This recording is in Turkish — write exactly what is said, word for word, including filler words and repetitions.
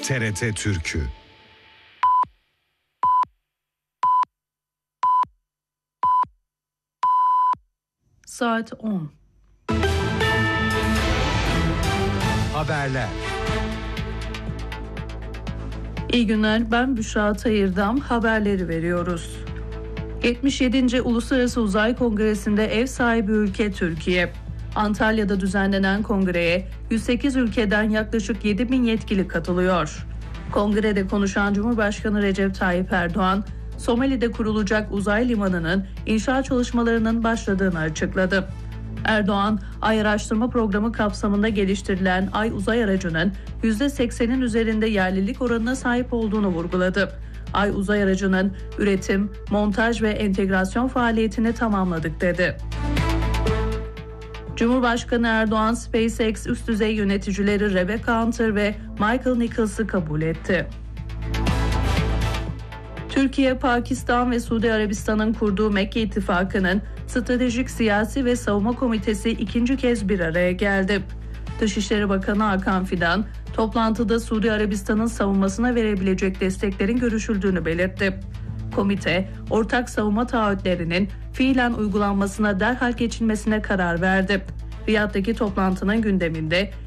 T R T Türk'ü. Saat on. Haberler. İyi günler, ben Büşra Tayırdam. Haberleri veriyoruz. yetmiş yedinci Uluslararası Uzay Kongresi'nde ev sahibi ülke Türkiye. Antalya'da düzenlenen kongreye yüz sekiz ülkeden yaklaşık yedi bin yetkili katılıyor. Kongrede konuşan Cumhurbaşkanı Recep Tayyip Erdoğan, Somali'de kurulacak uzay limanının inşaat çalışmalarının başladığını açıkladı. Erdoğan, Ay Araştırma Programı kapsamında geliştirilen Ay uzay aracının yüzde seksenin üzerinde yerlilik oranına sahip olduğunu vurguladı. Ay uzay aracının üretim, montaj ve entegrasyon faaliyetini tamamladık dedi. Cumhurbaşkanı Erdoğan, SpaceX üst düzey yöneticileri Rebecca Hunter ve Michael Nichols'ı kabul etti. Türkiye, Pakistan ve Suudi Arabistan'ın kurduğu Mekke İttifakı'nın Stratejik Siyasi ve Savunma Komitesi ikinci kez bir araya geldi. Dışişleri Bakanı Hakan Fidan, toplantıda Suudi Arabistan'ın savunmasına verebilecek desteklerin görüşüldüğünü belirtti. Komite, ortak savunma taahhütlerinin fiilen uygulanmasına derhal geçilmesine karar verdi. Riyad'daki toplantının gündeminde